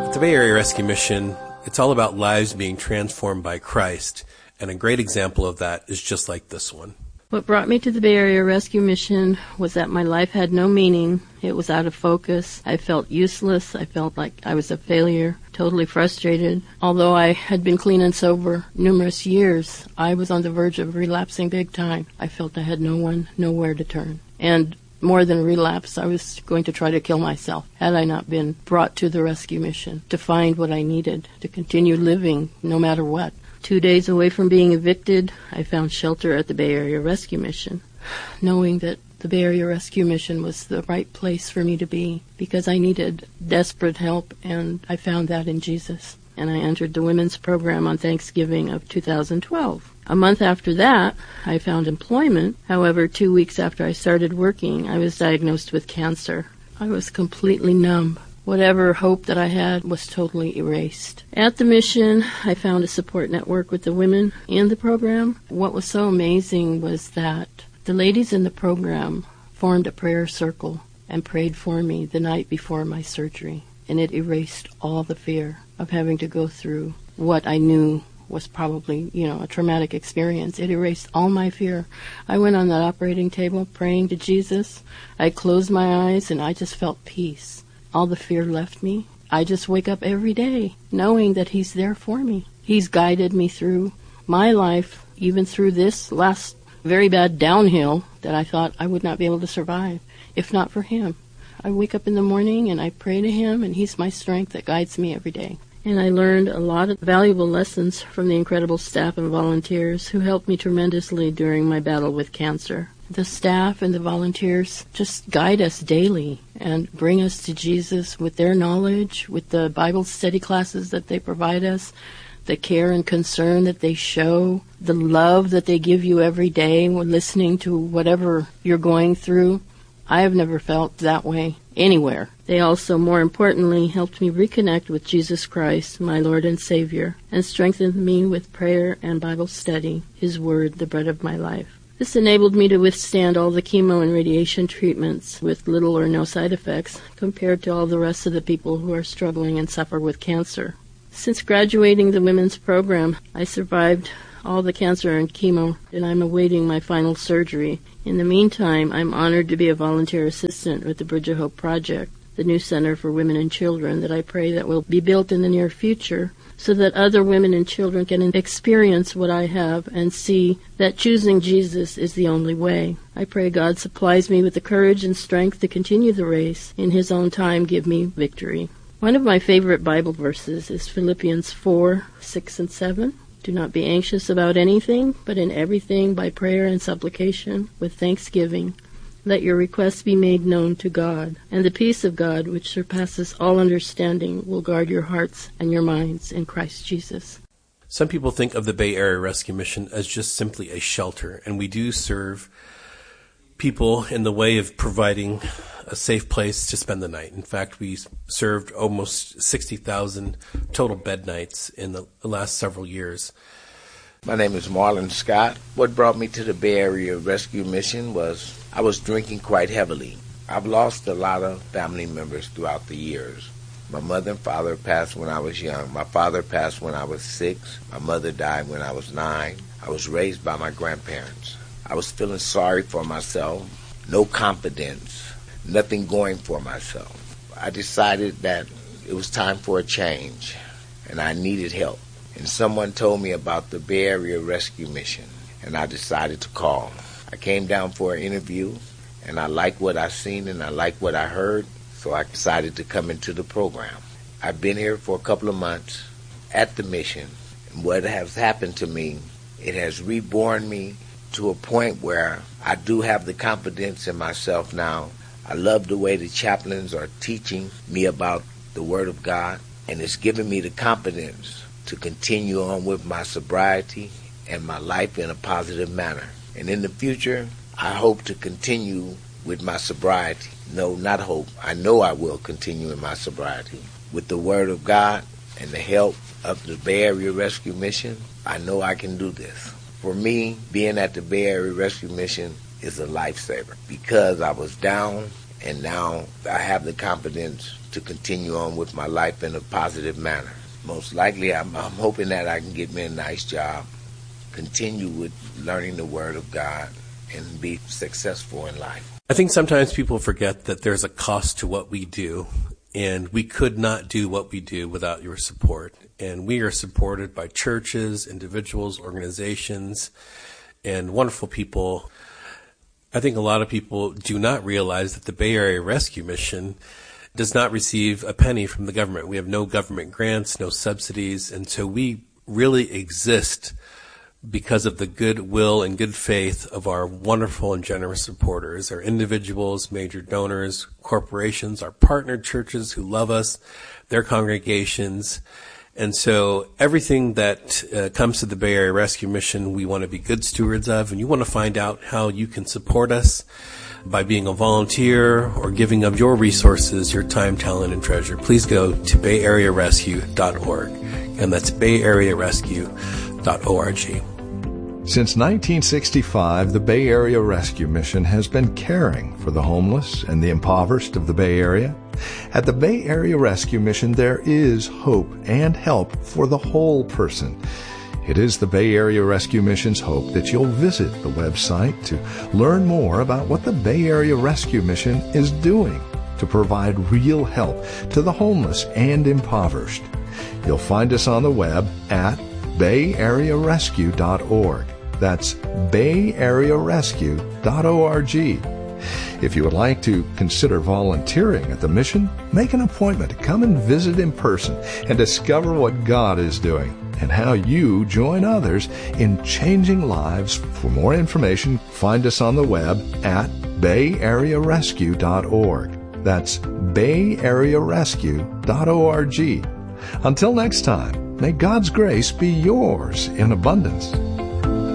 The Bay Area Rescue Mission, it's all about lives being transformed by Christ, and a great example of that is just like this one. What brought me to the Bay Area Rescue Mission was that my life had no meaning. It was out of focus. I felt useless. I felt like I was a failure, totally frustrated. Although I had been clean and sober numerous years, I was on the verge of relapsing big time. I felt I had nowhere to turn. And more than relapse, I was going to try to kill myself had I not been brought to the rescue mission to find what I needed to continue living no matter what. 2 days away from being evicted, I found shelter at the Bay Area Rescue Mission, knowing that the Bay Area Rescue Mission was the right place for me to be because I needed desperate help, and I found that in Jesus. And I entered the women's program on Thanksgiving of 2012. A month after that, I found employment. However, 2 weeks after I started working, I was diagnosed with cancer. I was completely numb. Whatever hope that I had was totally erased. At the mission, I found a support network with the women in the program. What was so amazing was that the ladies in the program formed a prayer circle and prayed for me the night before my surgery. And it erased all the fear of having to go through what I knew was probably, a traumatic experience. It erased all my fear. I went on that operating table praying to Jesus. I closed my eyes and I just felt peace. All the fear left me. I just wake up every day knowing that He's there for me. He's guided me through my life, even through this last very bad downhill that I thought I would not be able to survive, if not for Him. I wake up in the morning and I pray to Him, and He's my strength that guides me every day. And I learned a lot of valuable lessons from the incredible staff and volunteers who helped me tremendously during my battle with cancer. The staff and the volunteers just guide us daily and bring us to Jesus with their knowledge, with the Bible study classes that they provide us, the care and concern that they show, the love that they give you every day when listening to whatever you're going through. I have never felt that way anywhere. They also, more importantly, helped me reconnect with Jesus Christ, my Lord and Savior, and strengthened me with prayer and Bible study, His Word, the bread of my life. This enabled me to withstand all the chemo and radiation treatments with little or no side effects compared to all the rest of the people who are struggling and suffer with cancer. Since graduating the women's program, I survived all the cancer and chemo, and I'm awaiting my final surgery. In the meantime, I'm honored to be a volunteer assistant with the Bridge of Hope Project, the new center for women and children that I pray that will be built in the near future, so that other women and children can experience what I have and see that choosing Jesus is the only way. I pray God supplies me with the courage and strength to continue the race. In His own time, give me victory. One of my favorite Bible verses is Philippians 4:6-7. Do not be anxious about anything, but in everything by prayer and supplication with thanksgiving. Let your requests be made known to God, and the peace of God, which surpasses all understanding, will guard your hearts and your minds in Christ Jesus. Some people think of the Bay Area Rescue Mission as just simply a shelter, and we do serve people in the way of providing a safe place to spend the night. In fact, we served almost 60,000 total bed nights in the last several years. My name is Marlon Scott. What brought me to the Bay Area Rescue Mission was I was drinking quite heavily. I've lost a lot of family members throughout the years. My mother and father passed when I was young. My father passed when I was 6. My mother died when I was 9. I was raised by my grandparents. I was feeling sorry for myself, no confidence, nothing going for myself. I decided that it was time for a change, and I needed help. And someone told me about the Bay Area Rescue Mission, and I decided to call. I came down for an interview, and I liked what I seen and I liked what I heard, so I decided to come into the program. I've been here for a couple of months at the mission, and what has happened to me, it has reborn me to a point where I do have the confidence in myself now. I love the way the chaplains are teaching me about the Word of God, and it's given me the confidence to continue on with my sobriety and my life in a positive manner. And in the future, I hope to continue with my sobriety. No, not hope. I know I will continue in my sobriety. With the Word of God and the help of the Bay Area Rescue Mission, I know I can do this. For me, being at the Bay Area Rescue Mission is a lifesaver because I was down And now I have the confidence to continue on with my life in a positive manner. Most likely, I'm hoping that I can get me a nice job, continue with learning the Word of God, and be successful in life. I think sometimes people forget that there's a cost to what we do, and we could not do what we do without your support. And we are supported by churches, individuals, organizations, and wonderful people. I think a lot of people do not realize that the Bay Area Rescue Mission does not receive a penny from the government. We have no government grants, no subsidies, and so we really exist because of the goodwill and good faith of our wonderful and generous supporters, our individuals, major donors, corporations, our partner churches who love us, their congregations. And so everything that comes to the Bay Area Rescue Mission, we want to be good stewards of, and you want to find out how you can support us by being a volunteer or giving of your resources, your time, talent, and treasure. Please go to bayarearescue.org, and that's bayarearescue.org. Since 1965, the Bay Area Rescue Mission has been caring for the homeless and the impoverished of the Bay Area. At the Bay Area Rescue Mission, there is hope and help for the whole person. It is the Bay Area Rescue Mission's hope that you'll visit the website to learn more about what the Bay Area Rescue Mission is doing to provide real help to the homeless and impoverished. You'll find us on the web at bayarearescue.org. That's bayarearescue.org. If you would like to consider volunteering at the mission, make an appointment to come and visit in person and discover what God is doing and how you join others in changing lives. For more information, find us on the web at bayarearescue.org. That's bayarearescue.org. Until next time, may God's grace be yours in abundance.